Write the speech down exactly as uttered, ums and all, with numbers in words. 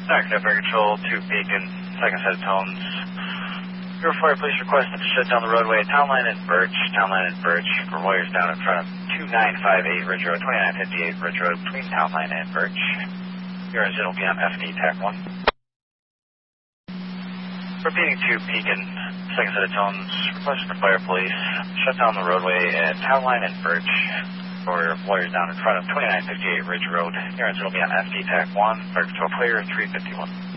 Active Air Control to Beacon, second set of tones. Your fire police requested to shut down the roadway at Town Line and Birch, Town Line and Birch, for wires down in front of two nine five eight Ridge Road, twenty-nine fifty-eight Ridge Road, between Town Line and Birch. Your engine will be on F D TAC one. Repeating to Beacon, second set of tones, request for fire police, shut down the roadway at Town Line and Birch, for wires down in front of twenty-nine fifty-eight Ridge Road. Your engine will be on F D TAC one, fire control clear, three fifty-one.